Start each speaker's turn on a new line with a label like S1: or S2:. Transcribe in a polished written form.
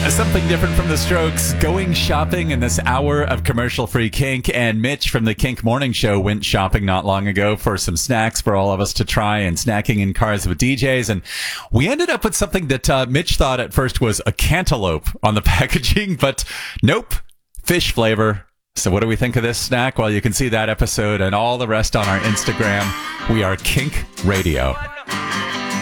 S1: Something different from the Strokes, going shopping in this hour of commercial-free kink. And Mitch from the Kink Morning Show went shopping not long ago for some snacks for all of us to try, and snacking in cars with DJs. And we ended up with something that Mitch thought at first was a cantaloupe on the packaging, but nope, fish flavor. So what do we think of this snack? Well, you can see that episode and all the rest on our Instagram. We are Kink Radio.